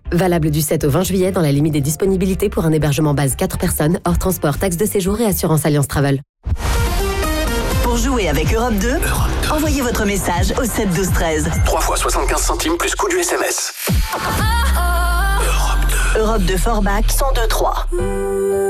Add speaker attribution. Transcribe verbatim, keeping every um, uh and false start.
Speaker 1: Valable du sept au vingt juillet dans la limite des disponibilités pour un hébergement base quatre personnes, hors transport, taxe de séjour et assurance Alliance Travel.
Speaker 2: Pour jouer avec Europe deux,
Speaker 3: Europe deux.
Speaker 2: Envoyez votre message au sept douze treize.
Speaker 3: trois fois soixante-quinze centimes plus coût du S M S. Europe deux.
Speaker 2: Europe deux Forbach cent deux trois.